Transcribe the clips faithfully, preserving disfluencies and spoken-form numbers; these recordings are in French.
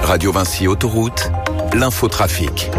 Radio Vinci Autoroute, l'infotrafic.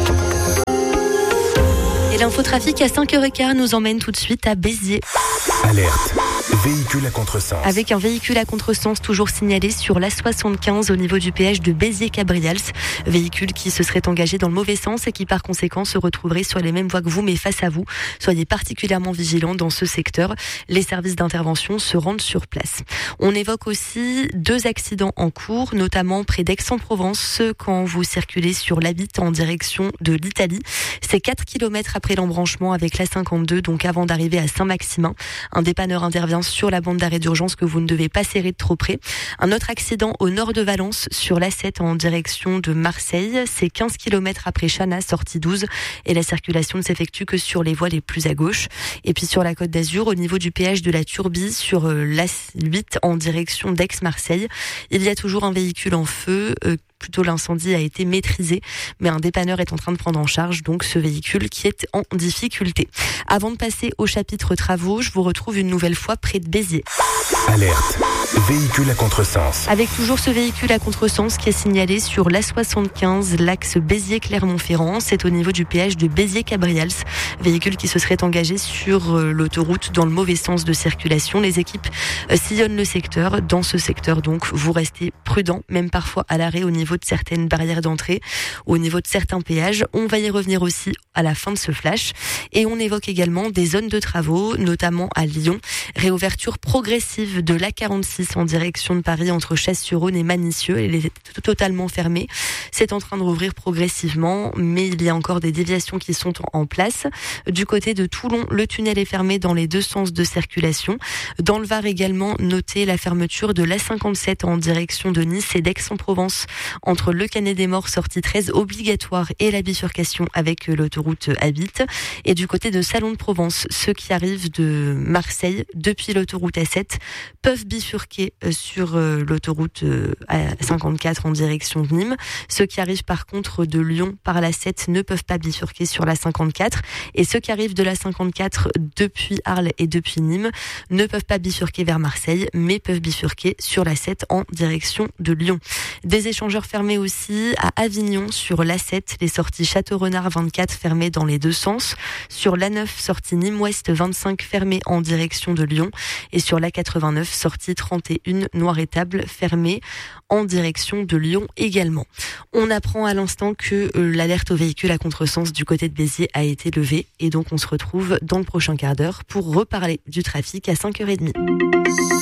Et l'infotrafic à cinq heures quinze nous emmène tout de suite à Béziers. Alerte, véhicule à contresens. Avec un véhicule à contresens toujours signalé sur l'A soixante-quinze au niveau du péage de Béziers-Cabrials. Véhicule qui se serait engagé dans le mauvais sens et qui par conséquent se retrouverait sur les mêmes voies que vous mais face à vous. Soyez particulièrement vigilants dans ce secteur. Les services d'intervention se rendent sur place. On évoque aussi deux accidents en cours, notamment près d'Aix-en-Provence quand vous circulez sur l'A huit en direction de l'Italie. C'est quatre kilomètres après l'embranchement avec l'A cinquante-deux, donc avant d'arriver à Saint-Maximin. Un dépanneur intervient sur la bande d'arrêt d'urgence que vous ne devez pas serrer de trop près. Un autre accident au nord de Valence sur l'A sept en direction de Marseille. C'est quinze kilomètres après Chana, sortie douze. Et la circulation ne s'effectue que sur les voies les plus à gauche. Et puis sur la Côte d'Azur, au niveau du péage de la Turbie, sur l'A huit en direction d'Aix-Marseille, il y a toujours un véhicule en feu. Euh, Plutôt l'incendie a été maîtrisé, mais un dépanneur est en train de prendre en charge donc ce véhicule qui est en difficulté. Avant de passer au chapitre travaux, je vous retrouve une nouvelle fois près de Béziers. Alerte, véhicule à contresens. Avec toujours ce véhicule à contresens qui est signalé sur l'A soixante-quinze, l'axe Béziers-Clermont-Ferrand. C'est au niveau du péage de Béziers-Cabrials. Véhicule qui se serait engagé sur l'autoroute dans le mauvais sens de circulation. Les équipes sillonnent le secteur. Dans ce secteur, donc, vous restez prudent, même parfois à l'arrêt au niveau de certaines barrières d'entrée, au niveau de certains péages. On va y revenir aussi à la fin de ce flash. Et on évoque également des zones de travaux, notamment à Lyon. Réouverture progressive de l'A quarante-six en direction de Paris entre Chasse-sur-Rhône et Manicieux. Elle est totalement fermée. C'est en train de rouvrir progressivement, mais il y a encore des déviations qui sont en place. Du côté de Toulon, le tunnel est fermé dans les deux sens de circulation. Dans le Var également, notez la fermeture de l'A cinquante-sept en direction de Nice et d'Aix-en-Provence entre le Canet des Morts, sortie treize obligatoire, et la bifurcation avec l'autoroute A huit. Et du côté de Salon de Provence, ceux qui arrivent de Marseille depuis l'autoroute A sept peuvent bifurquer sur l'autoroute A cinquante-quatre en direction de Nîmes. Ceux qui arrivent par contre de Lyon par l'A sept ne peuvent pas bifurquer sur l'A cinquante-quatre. Et ceux qui arrivent de l'A cinquante-quatre depuis Arles et depuis Nîmes ne peuvent pas bifurquer vers Marseille, mais peuvent bifurquer sur l'A sept en direction de Lyon. Des échangeurs fermés aussi à Avignon sur l'A sept, les sorties Château-Renard vingt-quatre fermées dans les deux sens. Sur l'A neuf, sortie Nîmes-Ouest vingt-cinq fermée en direction de Lyon. Et sur l'A quatre-vingt-neuf, sortie trente et un Noir-Étable fermée en direction de Lyon également. On apprend à l'instant que euh, l'alerte aux véhicules à contresens du côté de Béziers a été levée. Et donc on se retrouve dans le prochain quart d'heure pour reparler du trafic à cinq heures trente.